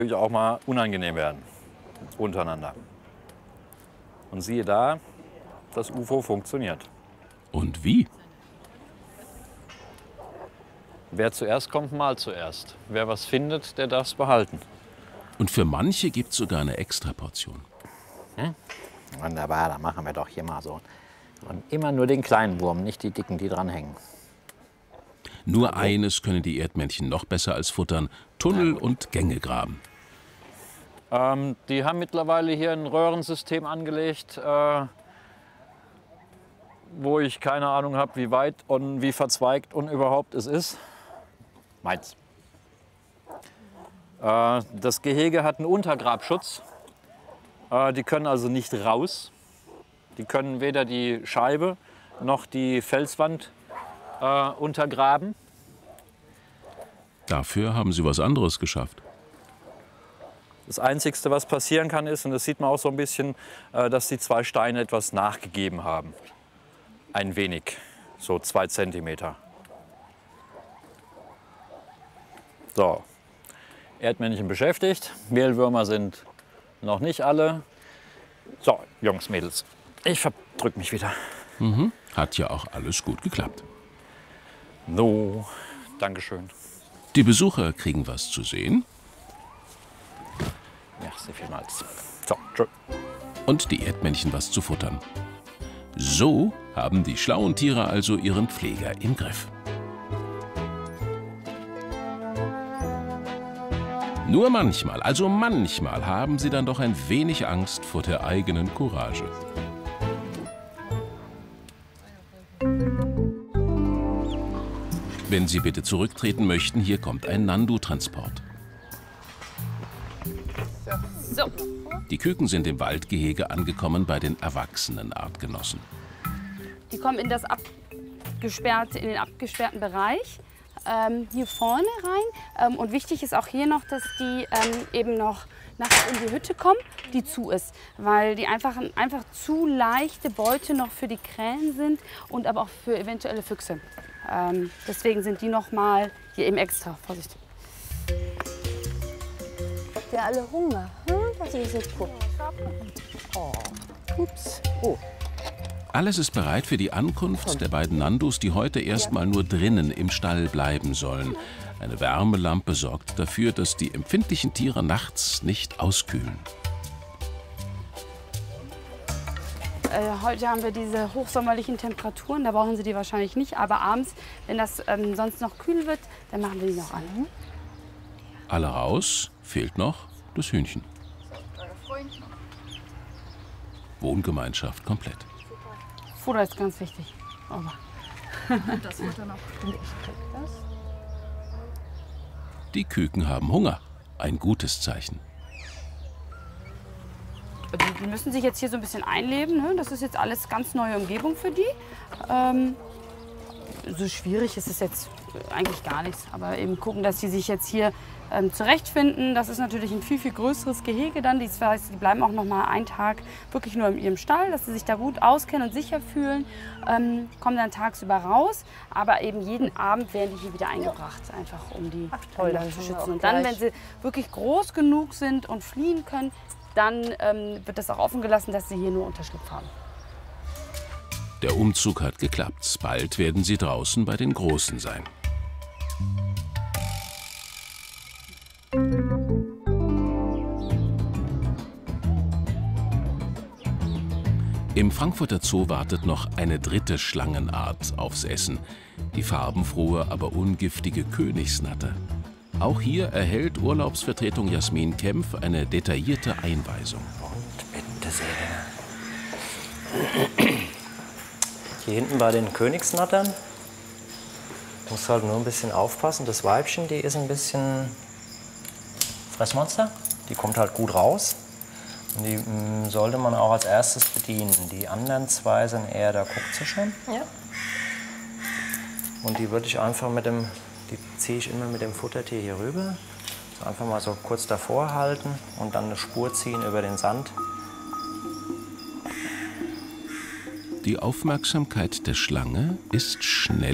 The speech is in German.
Natürlich auch mal unangenehm werden untereinander. Und siehe da, das UFO funktioniert. Und wie? Wer zuerst kommt, mal zuerst. Wer was findet, der darf es behalten. Und für manche gibt es sogar eine Extraportion. Wunderbar, dann machen wir doch hier mal so. Und immer nur den kleinen Wurm, nicht die dicken, die dranhängen. Nur eines können die Erdmännchen noch besser als futtern: Tunnel und Gänge graben. Die haben mittlerweile hier ein Röhrensystem angelegt, wo ich keine Ahnung habe, wie weit und wie verzweigt und überhaupt es ist. Meins. Das Gehege hat einen Untergrabschutz. Die können also nicht raus. Die können weder die Scheibe noch die Felswand untergraben. Dafür haben sie was anderes geschafft. Das Einzige, was passieren kann, ist, und das sieht man auch so ein bisschen, dass die zwei Steine etwas nachgegeben haben. Ein wenig, so 2 Zentimeter. So, Erdmännchen beschäftigt. Mehlwürmer sind noch nicht alle. So, Jungs, Mädels, ich verdrück mich wieder. Hat ja auch alles gut geklappt. So, Dankeschön. Die Besucher kriegen was zu sehen. Merci vielmals. So, tschö. Und die Erdmännchen was zu futtern. So haben die schlauen Tiere also ihren Pfleger im Griff. Nur manchmal, also manchmal, haben sie dann doch ein wenig Angst vor der eigenen Courage. Wenn Sie bitte zurücktreten möchten, hier kommt ein Nandu-Transport. So. Die Küken sind im Waldgehege angekommen bei den erwachsenen Artgenossen. Die kommen in den abgesperrten Bereich, hier vorne rein. Und wichtig ist auch hier noch, dass die eben noch nachts in die Hütte kommen, die zu ist. Weil die einfach zu leichte Beute noch für die Krähen sind und aber auch für eventuelle Füchse. Deswegen sind die noch mal hier eben extra. Vorsicht. Habt ihr alle Hunger? Was ich jetzt gucke. Oh, ups. Oh. Alles ist bereit für die Ankunft der beiden Nandus, die heute erstmal nur drinnen im Stall bleiben sollen. Eine Wärmelampe sorgt dafür, dass die empfindlichen Tiere nachts nicht auskühlen. Heute haben wir diese hochsommerlichen Temperaturen, da brauchen Sie die wahrscheinlich nicht. Aber abends, wenn das sonst noch kühl wird, dann machen wir die noch an. Alle raus, fehlt noch das Hühnchen. Wohngemeinschaft komplett. Futter ist ganz wichtig. Aber Das Futter noch. Und ich krieg das. Die Küken haben Hunger. Ein gutes Zeichen. die müssen sich jetzt hier so ein bisschen einleben. Ne? Das ist jetzt alles ganz neue Umgebung für die. So schwierig ist es jetzt eigentlich gar nichts. Aber eben gucken, dass sie sich jetzt hier zurechtfinden. Das ist natürlich ein viel, viel größeres Gehege dann. Die bleiben auch noch mal einen Tag wirklich nur in ihrem Stall, dass sie sich da gut auskennen und sicher fühlen. Kommen dann tagsüber raus. Aber eben jeden Abend werden die hier wieder eingebracht, einfach um die zu schützen. Und dann, wenn sie wirklich groß genug sind und fliehen können, dann wird das auch offen gelassen, dass sie hier nur Unterschlupf haben. Der Umzug hat geklappt. Bald werden sie draußen bei den Großen sein. Im Frankfurter Zoo wartet noch eine dritte Schlangenart aufs Essen. Die farbenfrohe, aber ungiftige Königsnatter. Auch hier erhält Urlaubsvertretung Jasmin Kempf eine detaillierte Einweisung. Und bitte sehr. Hier hinten bei den Königsnattern muss halt nur ein bisschen aufpassen. Das Weibchen, die ist ein bisschen Fressmonster. Die kommt halt gut raus. Und die sollte man auch als erstes bedienen. Die anderen zwei sind eher, da guckt sie schon. Ja. Und die würde ich einfach die ziehe ich immer mit dem Futtertier hier rüber. So einfach mal so kurz davor halten und dann eine Spur ziehen über den Sand. Die Aufmerksamkeit der Schlange ist schnell